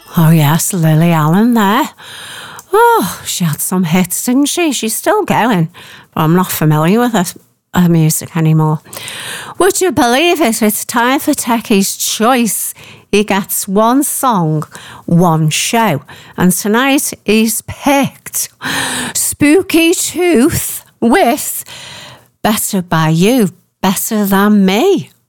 Oh yes, Lily Allen there. Oh, she had some hits, didn't she? She's still going, but I'm not familiar with her music anymore. Would you believe it? It's time for Techie's Choice. He gets one song, one show. And tonight he's picked Spooky Tooth with Better By You, Better Than Me.